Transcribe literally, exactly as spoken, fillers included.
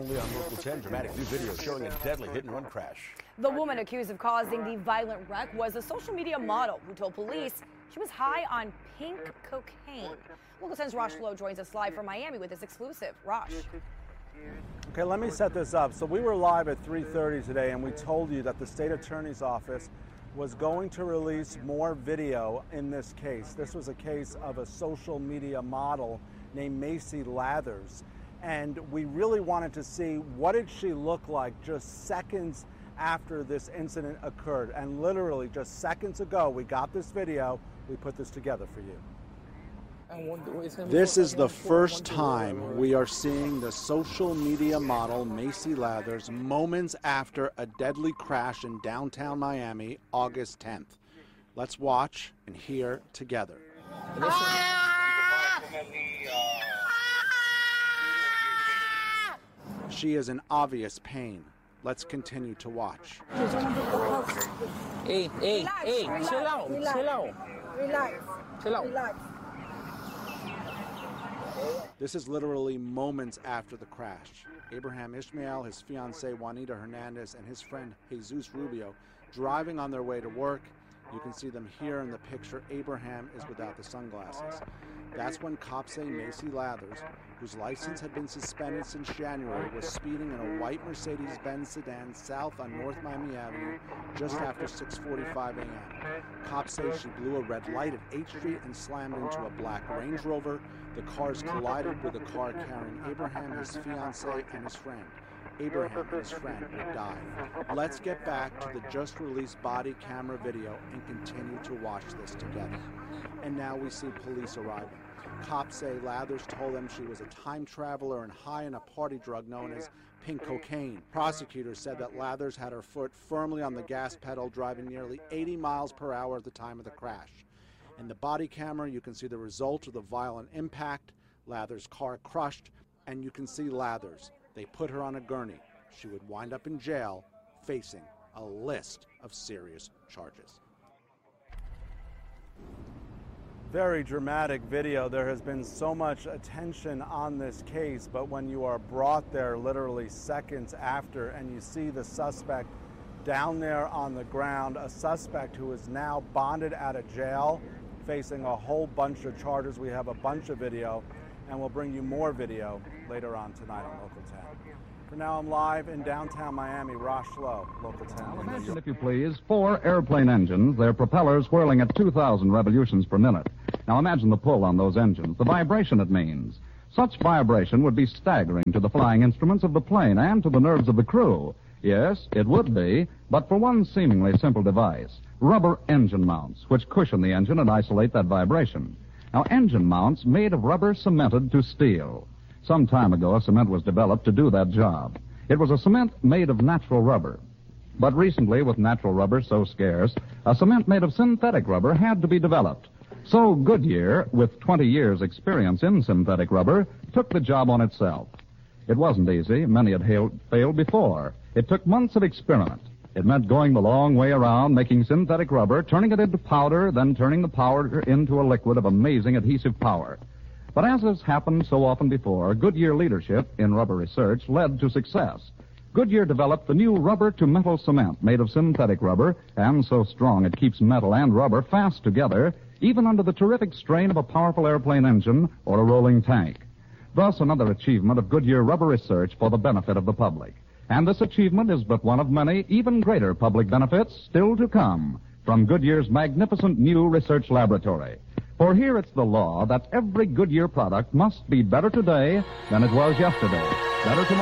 Currently on Local ten, dramatic new video showing a deadly hit-and-run crash. The woman accused of causing the violent wreck was a social media model who told police she was high on pink cocaine. Local ten's Rosh Flo joins us live from Miami with this exclusive. Rosh. Okay, let me set this up. So we were live at three thirty today, and we told you that the state attorney's office was going to release more video in this case. This was a case of a social media model named Macy Lathers. And we really wanted to see what did she look like just seconds after this incident occurred. And literally just seconds ago, we got this video. We put this together for you. This is the first time we are seeing the social media model Macy Lathers moments after a deadly crash in downtown Miami, August tenth. Let's watch and hear together. She is in obvious pain. Let's continue to watch. Hey, hey, hey, chill out, chill out. Relax. Chill out. Relax. This is literally moments after the crash. Abraham Ishmael, his fiancée Juanita Hernandez, and his friend Jesus Rubio driving on their way to work. You can see them here in the picture. Abraham is without the sunglasses. That's when cops say Macy Lathers, whose license had been suspended since January, was speeding in a white Mercedes-Benz sedan south on North Miami Avenue just after six forty-five a m Cops say she blew a red light at eighth street and slammed into a black Range Rover. The cars collided with a car carrying Abraham, his fiancée, and his friend. Abraham and his friend would die. Let's get back to the just-released body camera video and continue to watch this together. And now we see police arriving. Cops say Lathers told them she was a time traveler and high on a party drug known as pink cocaine. Prosecutors said that Lathers had her foot firmly on the gas pedal, driving nearly eighty miles per hour at the time of the crash. In the body camera, you can see the result of the violent impact. Lathers' car crushed, and you can see Lathers. They put her on a gurney. She would wind up in jail facing a list of serious charges. Very dramatic video. There has been so much attention on this case, but when you are brought there literally seconds after and you see the suspect down there on the ground, a suspect who is now bonded out of jail, facing a whole bunch of charges. We have a bunch of video, and we'll bring you more video later on tonight on Local ten. For now, I'm live in downtown Miami. Rosh Flo, Local ten. Imagine, if you please, four airplane engines, their propellers whirling at two thousand revolutions per minute. Now imagine the pull on those engines, the vibration it means. Such vibration would be staggering to the flying instruments of the plane and to the nerves of the crew. Yes, it would be, but for one seemingly simple device, rubber engine mounts, which cushion the engine and isolate that vibration. Now, engine mounts made of rubber cemented to steel. Some time ago, a cement was developed to do that job. It was a cement made of natural rubber. But recently, with natural rubber so scarce, a cement made of synthetic rubber had to be developed. So Goodyear, with twenty years' experience in synthetic rubber, took the job on itself. It wasn't easy. Many had hailed, failed before. It took months of experiment. It meant going the long way around, making synthetic rubber, turning it into powder, then turning the powder into a liquid of amazing adhesive power. But as has happened so often before, Goodyear leadership in rubber research led to success. Goodyear developed the new rubber-to-metal cement made of synthetic rubber, and so strong it keeps metal and rubber fast together, even under the terrific strain of a powerful airplane engine or a rolling tank. Thus, another achievement of Goodyear rubber research for the benefit of the public. And this achievement is but one of many even greater public benefits still to come from Goodyear's magnificent new research laboratory. For here it's the law that every Goodyear product must be better today than it was yesterday, better tomorrow.